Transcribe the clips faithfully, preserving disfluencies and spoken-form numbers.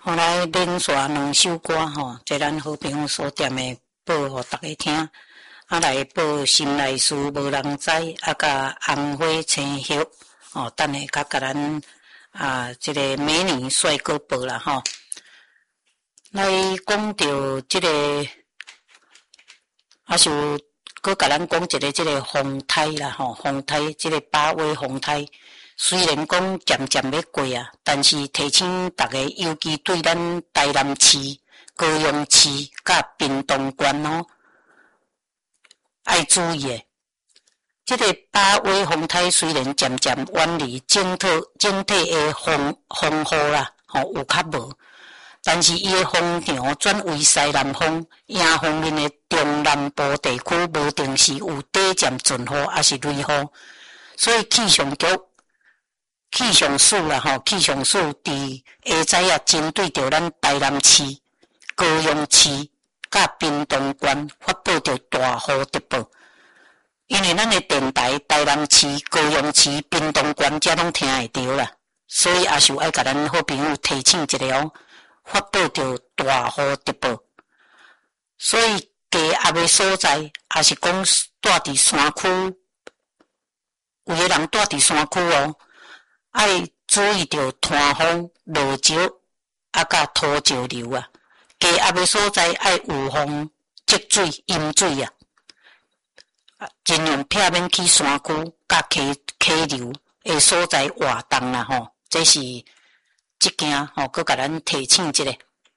后来连续两首歌吼，在咱好朋友所点的报互大家听，啊来报心内事无人知，啊甲红花青叶，哦，等下甲甲咱啊这个美女帅哥报啦吼。来讲到这个，啊是搁甲咱讲一个这个风台啦吼，风台这个八位风台。虽然讲渐渐要过啊，但是提醒大家，尤其对咱台南市、高雄市、甲屏东县哦，爱注意诶。这个八位风台虽然渐渐远离整体整体诶风风雨啦，吼有较无，但是伊诶风场转为西南风，迎方面诶中南部地区无定是有短暂阵雨，还是雷雨，所以气象局。气象署啦吼，气象署伫下早啊，针对着咱台南市、高雄市、甲屏东县发布着大雨特报。因为咱的电台台南市、高雄市、屏东县遮拢听会着啦，所以也是爱甲咱好朋友提醒一下哦，发布着大雨特报。所以低压的所在，也是讲住伫山区，有个人住伫山区哦。爱注意着颱风、落石啊，甲土石流啊，低压的所在爱有风、积水、淹水啊，尽量避免去山区甲溪溪流的所在活动啦吼。这是一件吼，佮甲咱提醒一下。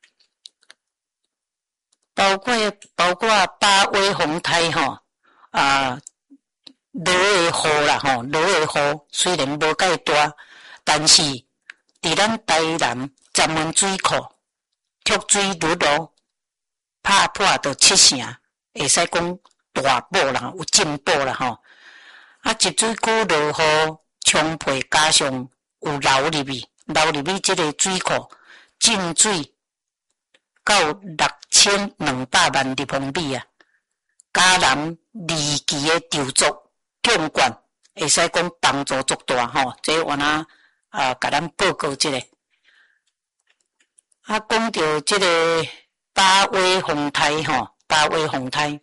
包括包括八位风台吼啊，落的雨啦吼，落的雨虽然无介大。但是，伫咱台南闸门水库蓄水率哦，拍破到七成，会使讲大步啦，有进步啦吼。啊，集水区落雨充沛，加上有流入去，流入去即个水库进水到六千两百万立方米啊。嘉南二期的筹作共管，会使讲帮助足大吼。这我呐。啊，甲咱报告一下。啊，讲到这个八位风台吼，八位风台，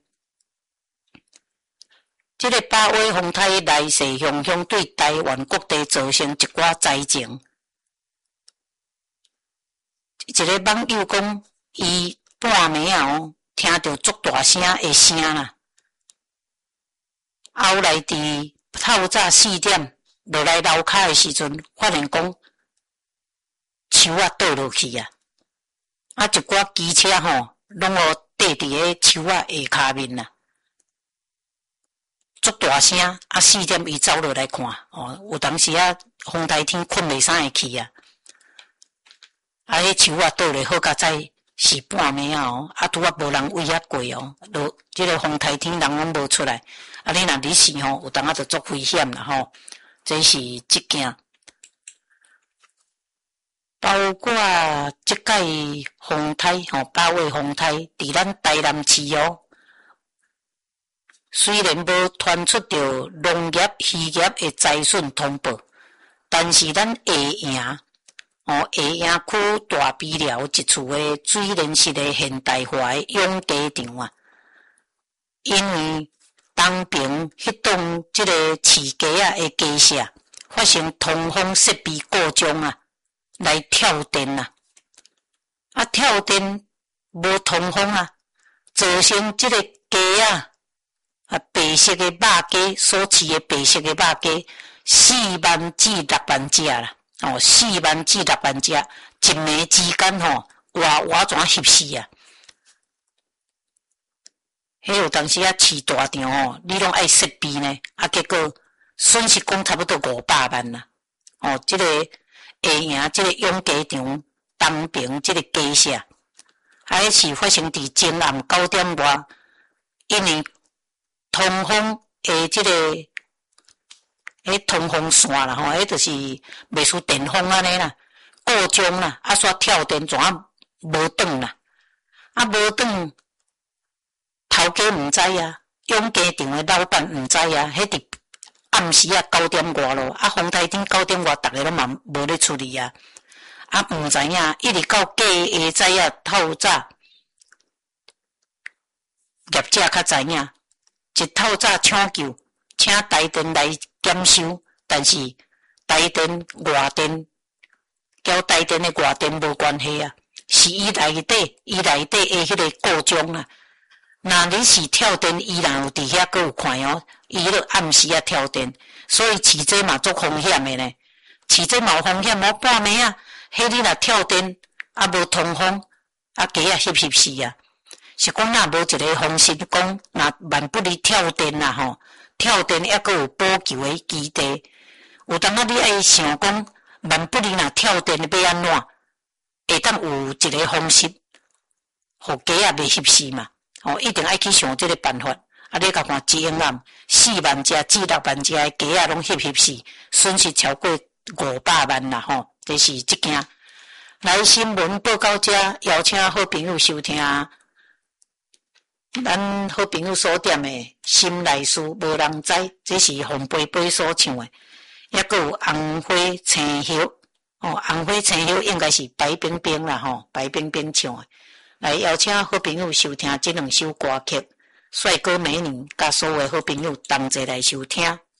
这个八位风台来势汹汹，对台湾各地造成一寡灾情。一个网友讲，伊半暝啊哦，听到足大声的声啦，后来伫透早四点。落来楼骹的时阵，发现讲树啊倒落去啊，啊一寡机车吼，拢互缀伫个树啊下骹面啦，足大声啊！四点伊走落来看，哦，有当时啊风台天困袂啥会去啊，啊迄树啊倒落好甲在是半暝啊哦，啊拄啊无人威胁过哦，落即个风台天人拢无出来，啊你若日时吼，有当啊就足危险啦吼。这是一件，包括即届风台吼，八位风台伫咱台南市哦，虽然无传出着农业、渔业的灾损通报，但是咱下营哦，下营区大鼻寮一处的水莲式的现代化的养鸡场啊，因为东平迄栋即个饲鸡啊的鸡舍发生通风设备故障啊，来跳电啊，啊跳电无通风啊，造成即个鸡啊啊白色的肉鸡所饲的白色的肉鸡四万至六万只啦，哦四万至六万只，一暝之间吼活活怎翕死啊！迄有当时啊，饲大场哦，你拢爱设备呢，啊，结果损失讲差不多五百万啦。哦，即、这个下营即个养鸡场东平即个鸡舍，啊，迄是发生伫前暗九点外，因为通风诶，即、这个迄通风线啦，吼，迄就是袂输电风安尼啦，故障啦，啊，煞跳电怎啊无转啦，啊，无转。头家毋知啊，养鸡场的老板毋知啊，迄伫暗时啊九点外咯，啊风台顶九点外，逐个拢嘛无咧处理啊， 啊毋知影，一直到过下早啊透早，业者较知影，一透早抢救，请台电来检修，但是台电外电，交台电的外电无关系啊，是伊内底，伊内底的迄个故障啊。若你是跳电，伊若有伫遐，阁有看哦，伊迄个暗时啊跳电，所以饲这嘛足风险的呢。饲这嘛有风险，无半暝啊，迄你若跳电啊无通风，啊鸡啊翕翕死啊。是讲若无一个方式讲，若万不离跳电啦吼，跳电抑阁有补救的基地。有当啊你爱想讲，万不离若跳电要安怎？会当有一个方式，互鸡啊袂翕死嘛。哦，一定爱去想这个办法。啊，你甲看一英暗四万只至六万只的鸡啊，拢翕翕死，损失超过五百万啦吼，这是一件。来新闻报到这，邀请好朋友收听。咱好朋友所点的心内事无人知，这是洪贝贝所唱的。抑阁有红花青叶，哦，红花青叶应该是白冰冰啦吼，白冰冰唱的。来邀请好朋友收听这两首歌曲，帅哥美女甲所有好朋友同齐来收听。